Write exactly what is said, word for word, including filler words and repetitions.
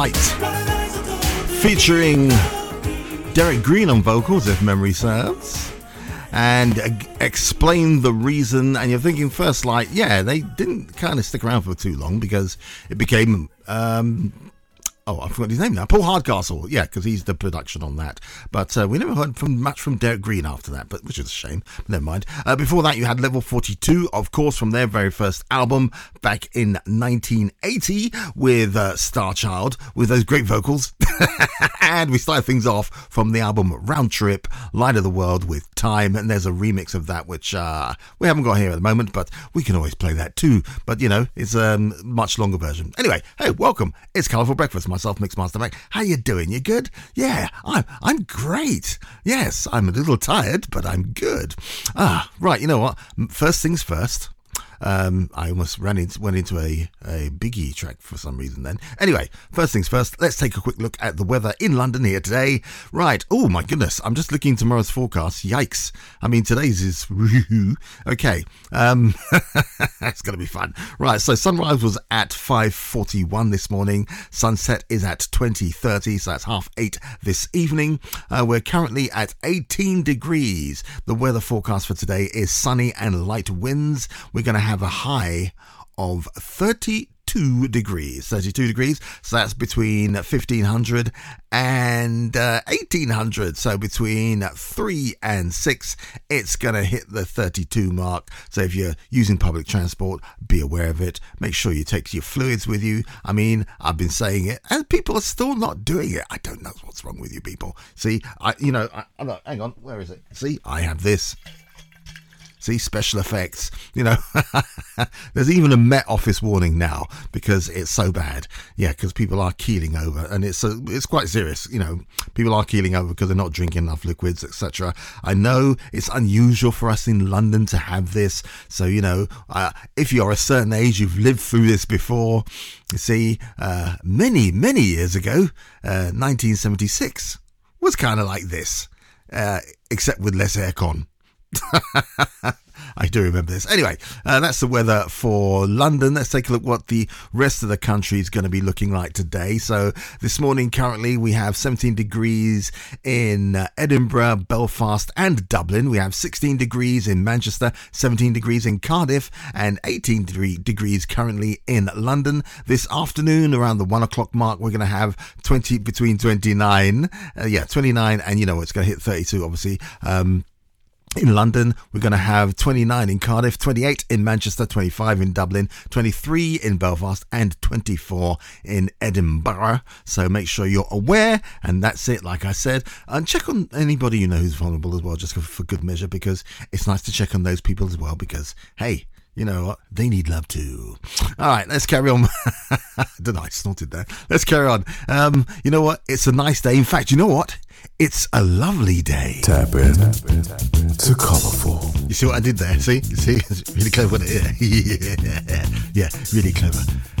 Light, featuring Derek Green on vocals, if memory serves, and uh, explain the reason. And you're thinking, First Light, yeah, they didn't kind of stick around for too long because it became um oh, I forgot his name now. Paul Hardcastle, yeah, because he's the production on that. But uh, we never heard from much from Derek Green after that, but which is a shame. But never mind. Uh, before that, you had Level forty-two, of course, from their very first album back in nineteen eighty with uh, Star Child, with those great vocals. And we started things off from the album Round Trip, Light of the World with Time. And there's a remix of that, which uh, we haven't got here at the moment, but we can always play that too. But, you know, it's a um, much longer version. Anyway, hey, welcome. It's Colourful Breakfast. Myself, Mixmaster Mac. How you doing? You good? Yeah, I'm I'm great. Yes, I'm a little tired, but I'm good. Ah, right. You know what? First things first. Um, I almost ran into, went into a, a Biggie track for some reason then. Anyway, first things first, let's take a quick look at the weather in London here today. Right, oh my goodness, I'm just looking at tomorrow's forecast. Yikes. I mean, today's is... Okay, um, it's going to be fun. Right, so sunrise was at five forty-one this morning. Sunset is at twenty thirty, so that's half eight this evening. Uh, we're currently at eighteen degrees. The weather forecast for today is sunny and light winds. We're going to have have a high of thirty-two degrees. thirty-two degrees, so that's between fifteen hundred and uh, eighteen hundred. So between three and six, it's going to hit the thirty-two mark. So if you're using public transport, be aware of it. Make sure you take your fluids with you. I mean, I've been saying it, and people are still not doing it. I don't know what's wrong with you people. See, I, you know, I, I'm not, hang on, where is it? See, I have this. See, special effects, you know, there's even a Met Office warning now because it's so bad. Yeah, because people are keeling over, and it's a, it's quite serious. You know, people are keeling over because they're not drinking enough liquids, et cetera. I know it's unusual for us in London to have this. So, you know, uh, if you're a certain age, you've lived through this before. You see, uh, many, many years ago, uh, nineteen seventy-six was kind of like this, uh, except with less aircon. I do remember this. Anyway, uh, that's the weather for London. Let's take a look what the rest of the country is going to be looking like today. So this morning, currently, we have seventeen degrees in uh, Edinburgh, Belfast and Dublin. We have sixteen degrees in Manchester, seventeen degrees in Cardiff and eighteen degrees currently in London. This afternoon, around the one o'clock mark, we're going to have twenty between twenty-nine, uh, yeah, twenty-nine, and you know, it's going to hit thirty-two, obviously. Um, In London, we're going to have twenty-nine in Cardiff, twenty-eight in Manchester, twenty-five in Dublin, twenty-three in Belfast and twenty-four in Edinburgh. So make sure you're aware, and that's it, like I said. And check on anybody you know who's vulnerable as well, just for good measure, because it's nice to check on those people as well, because, hey, you know what? They need love too. All right, let's carry on. I don't know, I snorted there. Let's carry on. Um, you know what? It's a nice day. In fact, you know what? It's a lovely day. Tap in, tap in, tap in to Colourful. You see what I did there? See? See? It's really clever, wasn't it? Yeah, yeah, really clever.